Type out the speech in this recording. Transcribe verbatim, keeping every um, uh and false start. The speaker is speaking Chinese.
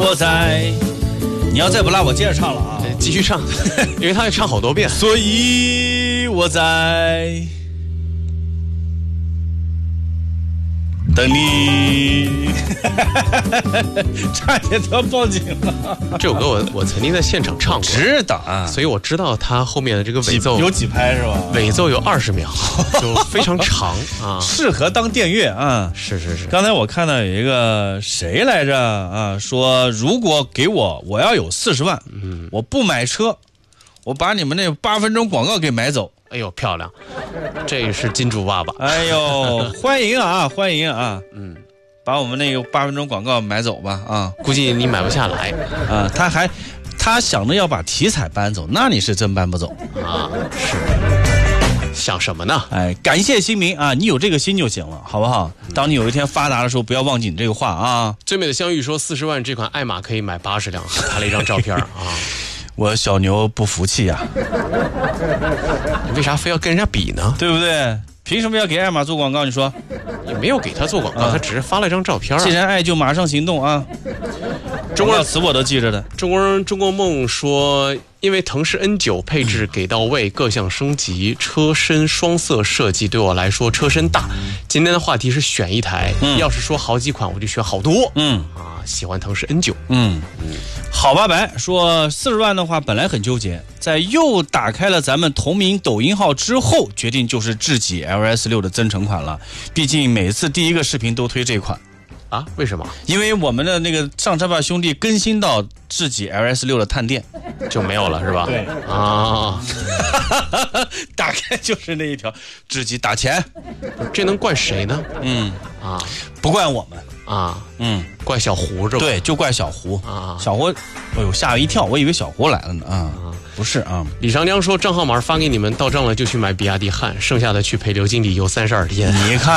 我在。你要再不拉我接着唱了啊， 继续唱，因为他要唱好多遍。 所以我在等你。差点都要报警了。 这首歌我我曾经在现场唱过， 知道啊， 所以我知道它后面的这个尾奏有几拍是吧？ 尾奏有二十秒，就非常长啊， 适合当电乐啊。 是是是。 刚才我看到有一个谁来着啊，说如果给我我要有四十万，嗯，我不买车，我把你们那八分钟广告给买走。 哎呦，漂亮！这是金主爸爸。 哎呦，欢迎啊，欢迎啊，嗯。把我们那个八分钟广告买走吧啊！ 估计你买不下来啊！他还他想着要把题材搬走，那你是真搬不走啊！是想什么呢？ 哎，感谢新民啊！你有这个心就行了，好不好？当你有一天发达的时候，不要忘记你这个话啊！ 最美的相遇说四十万这款爱玛可以买八十辆，拍了一张照片啊！ 我小牛不服气呀、 啊！你为啥非要跟人家比呢？ 对不对？凭什么要给爱玛做广告？你说也没有给他做广告，啊、他只是发了一张照片、啊。 既然爱就马上行动啊！中国词我都记着的。 中国人中国梦说，因为腾势 N 九 配置给到位，各项升级，车身双色设计对我来说车身大。今天的话题是选一台，嗯、要是说好几款，我就选好多。嗯啊，喜欢腾势 N 九。嗯嗯。好吧，白说四十万的话本来很纠结，在又打开了咱们同名抖音号之后，决定就是智己 L S 六的增程款了。毕竟每次第一个视频都推这款啊？为什么？ 因为我们的那个上车吧兄弟更新到智己 L S 六的探店就没有了，是吧？ 对啊，打开就是那一条智己打钱， 这能怪谁呢？嗯啊，不怪我们。 啊，嗯，怪小胡是吧？ 对，就怪小胡啊！小胡，哎呦，吓我一跳，我以为小胡来了呢啊！不是啊。 李长江说账号码发给你们，到账了就去买比亚迪汉，剩下的去陪刘经理游三十二天。 你看。